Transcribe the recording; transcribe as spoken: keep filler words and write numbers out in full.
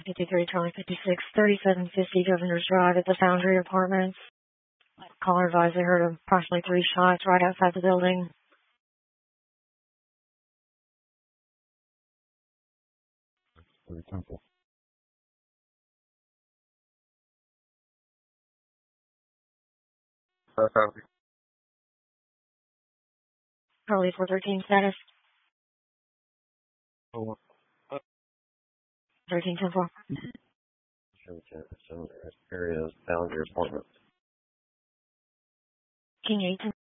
fifty-three Charlie fifty-six, thirty-seven fifty Governor's Drive at the Foundry Apartments. Caller advised they heard approximately three shots right outside the building. Very Temple. Uh, Charlie four thirteen status. oh, uh, thirteen ten four. Some areas, Foundry Apartments. King eight.